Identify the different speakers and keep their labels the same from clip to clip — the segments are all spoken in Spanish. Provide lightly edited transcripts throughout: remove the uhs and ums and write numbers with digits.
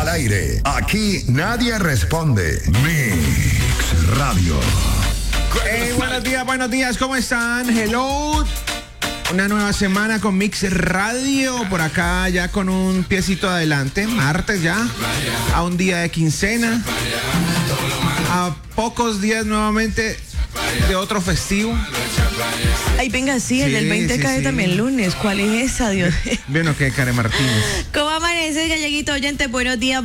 Speaker 1: al aire. Aquí nadie responde. Mix Radio.
Speaker 2: Hey, buenos días, ¿cómo están? Hello. Una nueva semana con Mix Radio, por acá ya con un piecito adelante, martes ya, a un día de quincena, a pocos días nuevamente de otro festivo.
Speaker 3: Ay, venga, sí, el del 20 cae también lunes. ¿Cuál es esa, Dios?
Speaker 2: Bueno, ¿qué, Karen Martínez?
Speaker 3: ¿Cómo amanece, galleguito oyente? Buenos días.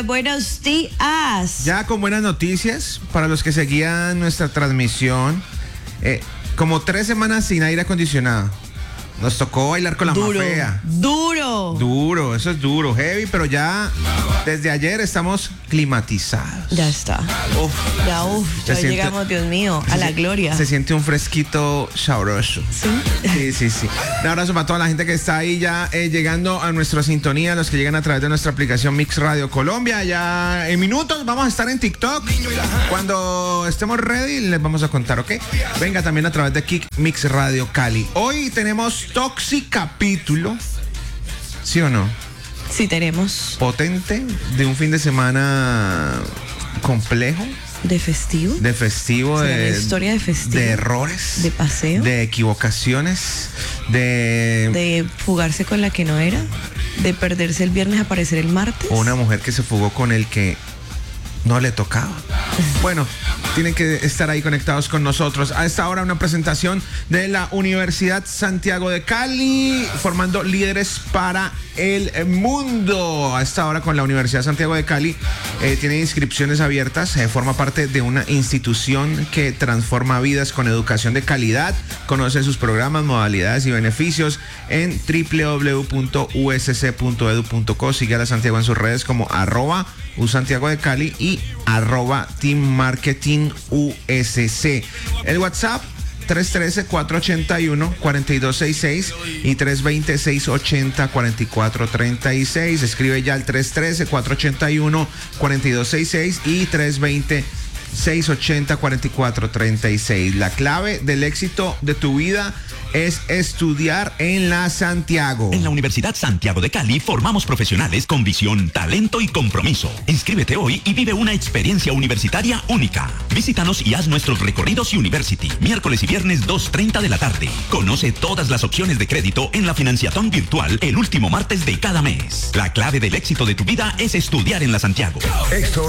Speaker 2: Ya con buenas noticias para los que seguían nuestra transmisión. Como 3 semanas sin aire acondicionado. Nos tocó bailar con la mafia. Duro, eso es duro, heavy, pero ya desde ayer estamos climatizados.
Speaker 3: Ya está. Ya llegamos, Dios mío, a la gloria.
Speaker 2: Se siente un fresquito sabroso. Sí. Un abrazo para toda la gente que está ahí ya llegando a nuestra sintonía, los que llegan a través de nuestra aplicación Mix Radio Colombia. Ya en minutos vamos a estar en TikTok. Cuando estemos ready les vamos a contar, ¿ok? Venga, también a través de Kick Mix Radio Cali. Hoy tenemos Toxic capítulo, ¿sí o no?
Speaker 3: Sí, tenemos.
Speaker 2: Potente, de un fin de semana complejo.
Speaker 3: De festivo.
Speaker 2: De
Speaker 3: historia de festivo.
Speaker 2: De errores.
Speaker 3: De paseo.
Speaker 2: De equivocaciones.
Speaker 3: De fugarse con la que no era. De perderse el viernes, aparecer el martes.
Speaker 2: O una mujer que se fugó con el que no le tocaba. Bueno, tienen que estar ahí conectados con nosotros. A esta hora una presentación de la Universidad Santiago de Cali, formando líderes para el mundo. A esta hora con la Universidad Santiago de Cali tiene inscripciones abiertas, forma parte de una institución que transforma vidas con educación de calidad. Conoce sus programas, modalidades y beneficios en www.usc.edu.co. Sigue a la Santiago en sus redes como @usantiago de Cali y @Team Marketing USC. El WhatsApp 313-481-4266 y 320-680-4436. Escribe ya al 313-481-4266 y 320-680-4436. La clave del éxito de tu vida es estudiar en la Santiago.
Speaker 4: En la Universidad Santiago de Cali formamos profesionales con visión, talento y compromiso. Inscríbete hoy y vive una experiencia universitaria única. Visítanos y haz nuestros recorridos University, miércoles y viernes 2:30 de la tarde. Conoce todas las opciones de crédito en la financiación virtual el último martes de cada mes. La clave del éxito de tu vida es estudiar en la Santiago.
Speaker 1: Esto